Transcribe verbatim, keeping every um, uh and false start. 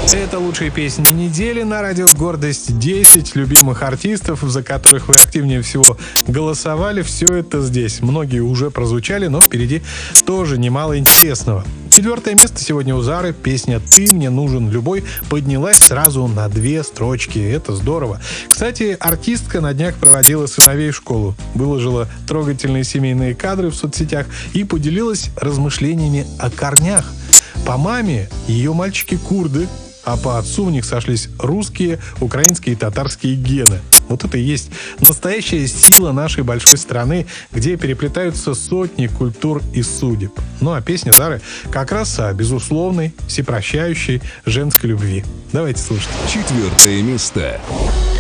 Это лучшие песни недели на радио «Гордость». десять любимых артистов, за которых вы активнее всего голосовали. Все это здесь. Многие уже прозвучали, но впереди тоже немало интересного. Четвертое место сегодня у Зары. Песня «Ты мне нужен любой» поднялась сразу на две строчки. Это здорово. Кстати, артистка на днях проводила сыновей в школу, выложила трогательные семейные кадры в соцсетях и поделилась размышлениями о корнях. По маме ее мальчики курды, а по отцу у них сошлись русские, украинские и татарские гены. Вот это и есть настоящая сила нашей большой страны, где переплетаются сотни культур и судеб. Ну а песня Зары как раз о безусловной, всепрощающей женской любви. Давайте слушать. Четвертое место.